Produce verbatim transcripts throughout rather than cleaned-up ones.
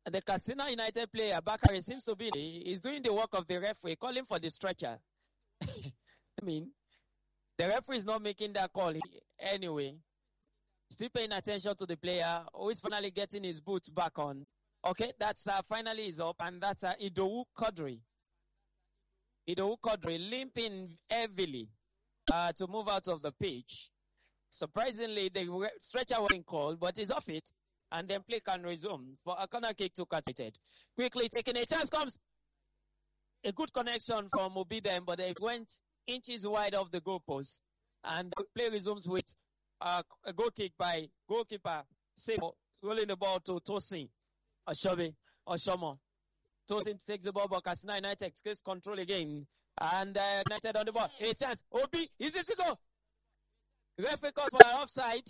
the Katsina United player, Bakari, seems to be, he's doing the work of the referee, calling for the stretcher. I mean, the referee is not making that call anyway. Still paying attention to the player, who is finally getting his boots back on. Okay, that's uh, finally is up, and that's uh, Idowu Quadri. Idowu Quadri limping heavily uh, to move out of the pitch. Surprisingly, the stretcher wasn't called, but he's off it, and then play can resume for a corner kick to Katsina. Quickly taking a chance comes. A good connection from Obidem, but it went inches wide of the goalpost, and the play resumes with uh, a goal kick by goalkeeper Sebo, rolling the ball to Tosin Oshobe Oshomo. Tosin takes the ball, but Katsina United takes control again, and uh, United on the ball. A chance. Obi, is it to go? The referee calls for an offside.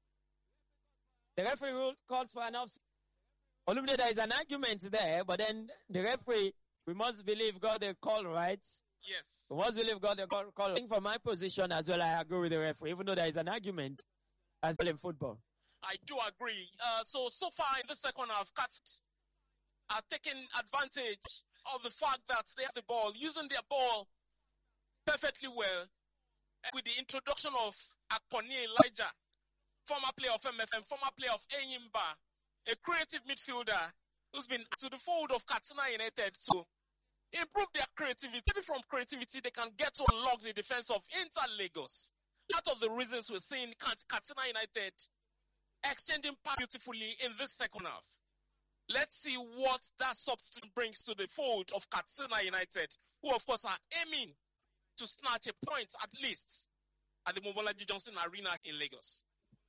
The referee rule calls for an offside. Olumide, there is an argument there, but then the referee, we must believe, got the call right. Yes. We must believe got the call. call. I think from my position as well, I agree with the referee, even though there is an argument as well in football. I do agree. Uh, so, so far in the second half, Cats are taking advantage of the fact that they have the ball, using their ball perfectly well, with the introduction of Akoni Elijah, former player of M F M, former player of Enyimba, a creative midfielder who's been to the fold of Katsina United to improve their creativity. Maybe from creativity, they can get to unlock the defense of Inter Lagos. Part of the reasons we're seeing Katsina United extending pass beautifully in this second half. Let's see what that substitute brings to the fold of Katsina United, who of course are aiming to snatch a point at least at the Mobolaji Johnson Arena in Lagos.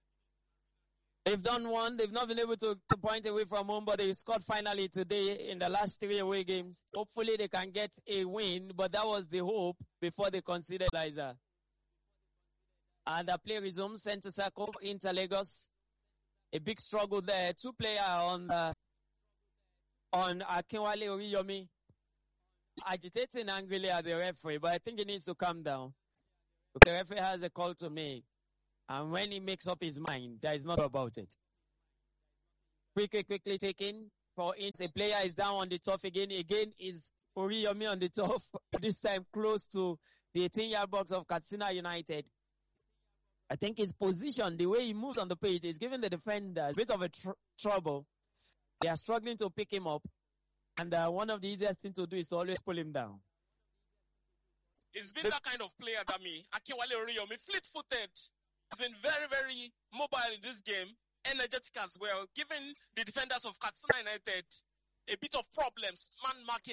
They've done one. They've not been able to, to point away from home, but they scored finally today in the last three away games. Hopefully they can get a win, but that was the hope before they considered Liza. And the play resumes, center circle, Inter Lagos. A big struggle there. Two players on uh, on Akinwale Oriyomi agitating angrily at the referee, but I think he needs to calm down. The referee has a call to make. And when he makes up his mind, there is not about it. Quickly, quickly taken for it. A player is down on the turf again. Again is Oriyomi on the turf. This time close to the eighteen-yard box of Katsina United. I think his position, the way he moves on the pitch, is giving the defender a bit of a tr- trouble. They are struggling to pick him up. And uh, one of the easiest things to do is to always pull him down. It's been that kind of player, Dami. Akinwale Oriyomi, fleet-footed. He's been very, very mobile in this game, energetic as well, giving the defenders of Katsina United a bit of problems, man marking,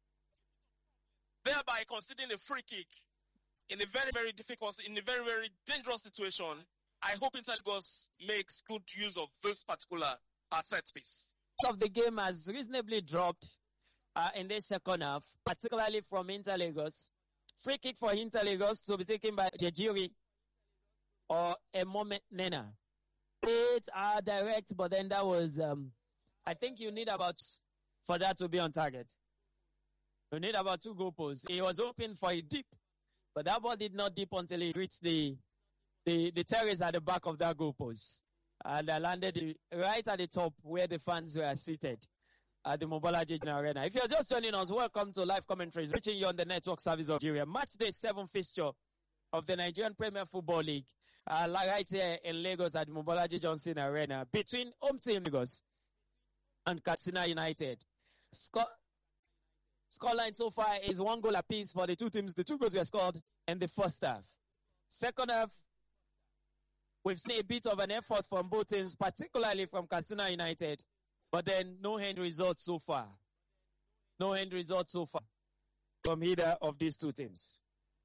thereby conceding a free kick in a very, very difficult, in a very, very dangerous situation. I hope Inter Lagos makes good use of this particular uh, set piece. Of the game has reasonably dropped uh, in the second half, particularly from Inter Lagos. Free kick for Inter Lagos to be taken by Jejiri or Emome Nena. Eight are direct, but then that was, um, I think you need about, for that to be on target. You need about two goal posts. He was hoping for a dip, but that ball did not dip until he reached the, the, the terrace at the back of that goal post. And I landed right at the top where the fans were seated at the Mobolaji Arena. If you're just joining us, welcome to live commentaries reaching you on the network service of Nigeria. Match day seven fixture of the Nigerian Premier Football League. Uh, right here in Lagos at the Mobolaji Johnson Arena between home team Lagos and Katsina United. Score, scoreline so far is one goal apiece for the two teams. The two goals were scored in the first half. Second half, we've seen a bit of an effort from both teams, particularly from Katsina United, but then no end result so far. No end result so far from either of these two teams.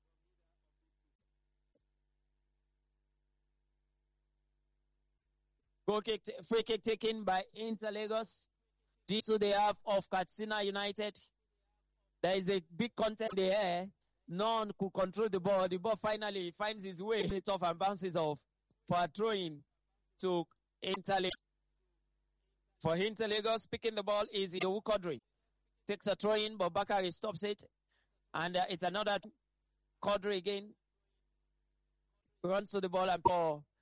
Goal kick, free kick taken by Inter Lagos. D to the half of Katsina United. There is a big content in the air. None could control the ball. The ball finally finds its way hits off and bounces off for a throw-in to Inter Lagos. For Inter Lagos, picking the ball is Idowu Quadri. Takes a throw-in, but Bakari stops it. And uh, it's another Quadri again. Runs to the ball and for